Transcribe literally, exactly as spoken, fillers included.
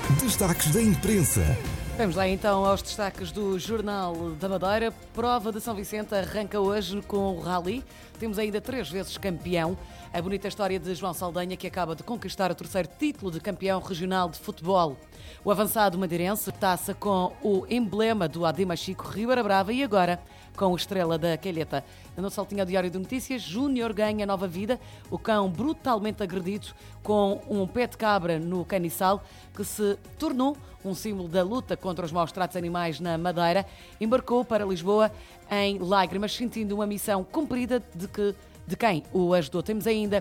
Destaques da imprensa. Vamos lá então aos destaques do Jornal da Madeira. Prova de São Vicente arranca hoje com o Rally. Temos ainda três vezes campeão. A bonita história de João Saldanha, que acaba de conquistar o terceiro título de campeão regional de futebol. O avançado madeirense taça com o emblema do Adema Chico Ribeira Brava e agora com o Estrela da Calheta. No saltinho ao Diário de Notícias, Júnior ganha nova vida. O cão brutalmente agredido com um pé de cabra no caniçal, que se tornou um símbolo da luta contra os maus tratos animais na Madeira, embarcou para Lisboa em lágrimas, sentindo uma missão cumprida de que de quem o ajudou. Temos ainda